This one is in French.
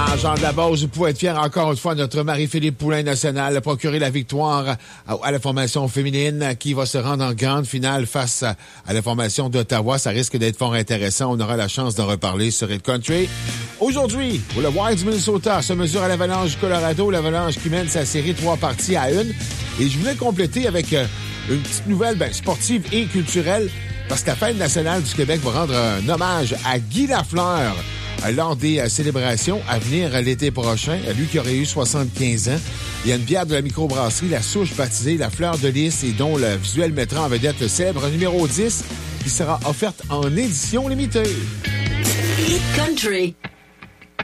Jean de la Beauce, vous pouvez être fier encore une fois de notre Marie-Philippe Poulain nationale a procuré la victoire à la formation féminine qui va se rendre en grande finale face à la formation d'Ottawa. Ça risque d'être fort intéressant. On aura la chance d'en reparler sur Hit Country. Aujourd'hui, le Wild du Minnesota se mesure à l'Avalanche du Colorado. L'Avalanche qui mène sa série 3 parties à 1. Et je voulais compléter avec une petite nouvelle sportive et culturelle parce que la Fête nationale du Québec va rendre un hommage à Guy Lafleur lors des célébrations à venir l'été prochain. Lui qui aurait eu 75 ans. Il y a une bière de la microbrasserie La Souche baptisée La Fleur de Lys et dont le visuel mettra en vedette le célèbre numéro 10 qui sera offerte en édition limitée. Hit Country.